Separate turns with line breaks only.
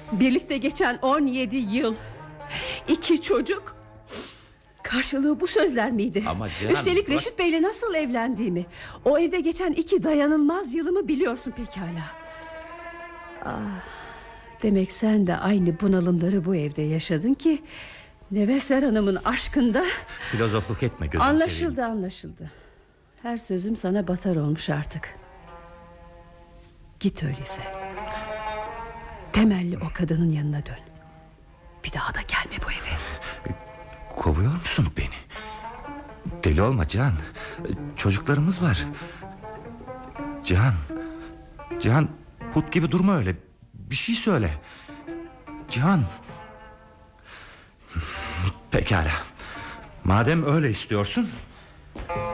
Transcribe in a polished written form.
Birlikte geçen 17 yıl, 2 çocuk. Karşılığı bu sözler miydi?
Ama Cihan,
üstelik Reşit Bey'le nasıl evlendiğimi, o evde geçen 2 dayanılmaz yılımı biliyorsun pekala. Demek sen de aynı bunalımları bu evde yaşadın ki Neveser Hanım'ın aşkında...
Filozofluk etme, gözünü seveyim.
Anlaşıldı. Her sözüm sana batar olmuş artık. Git öyleyse. Temelli o kadının yanına dön. Bir daha da gelme bu eve.
Kovuyor musun beni? Deli olma Cihan. Çocuklarımız var. Cihan, put gibi durma öyle. Bir şey söyle. Cihan. Pekala. Madem öyle istiyorsun,